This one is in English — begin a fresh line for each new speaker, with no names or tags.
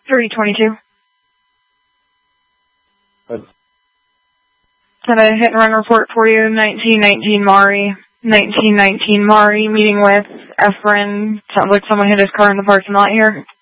322.
Good.
Had a hit and run report for you, 1919 Mari. 1919 Mari, meeting with Efren. Sounds like someone hit his car in the parking lot here.